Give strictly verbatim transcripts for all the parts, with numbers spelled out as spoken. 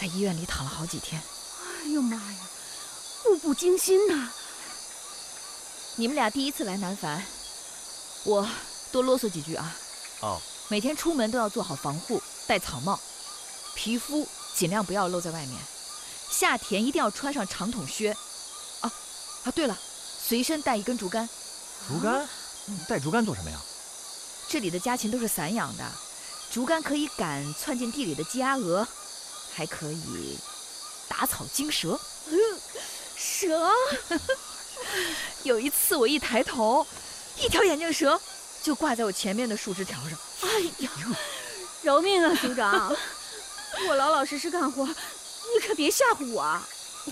在医院里躺了好几天。 哎呦妈呀，步步惊心呐！ 你们俩第一次来南凡，我多啰嗦几句啊。 哦， 每天出门都要做好防护，戴草帽，皮肤尽量不要露在外面。夏天一定要穿上长筒靴。啊啊，对了，随身带一根竹竿。 竹竿？带竹竿做什么呀？ 这里的家禽都是散养的，竹竿可以赶窜进地里的鸡鸭鹅，还可以打草惊蛇。 嗯，蛇？ 有一次我一抬头，一条眼镜蛇就挂在我前面的树枝条上。 哎呀，饶命啊，组长！我老老实实干活，你可别吓唬我啊！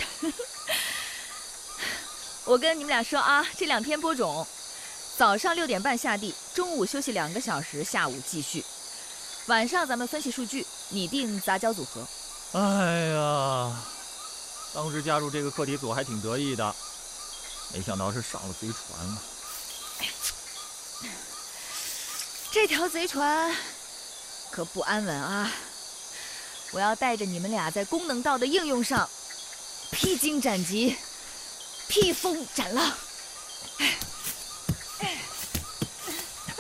我跟你们俩说啊，这两天播种，早上六点半下地，中午休息两个小时，下午继续。晚上咱们分析数据，拟定杂交组合。 哎呀，当时加入这个课题组还挺得意的，没想到是上了贼船了。 这条贼船可不安稳啊！我要带着你们俩在功能道的应用上披荆斩棘，披风斩浪。哎哎啊！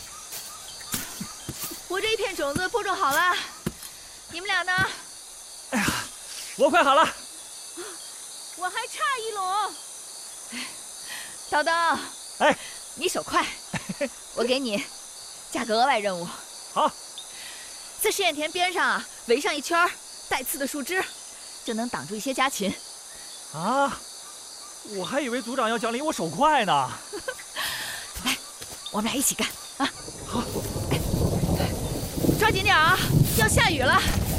我这一片种子播种好了，你们俩呢？ 哎呀，我快好了。 我还差一垄。 叨叨， 哎， 你手快，我给你加个额外任务。 好， 在试验田边上啊围上一圈带刺的树枝，就能挡住一些家禽。 啊，我还以为组长要奖励我手快呢。 来，我们俩一起干啊！ 好， 抓紧点啊，要下雨了。